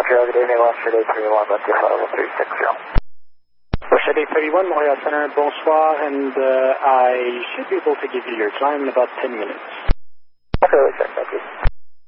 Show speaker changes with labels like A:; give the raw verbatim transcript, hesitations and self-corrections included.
A: Montreal, good evening, launch day thirty-one, left your level three six zero.
B: Russia Day thirty-one, Montreal Center, bonsoir, and uh, I should be able to give you your time in about ten minutes.
A: Okay, thank you.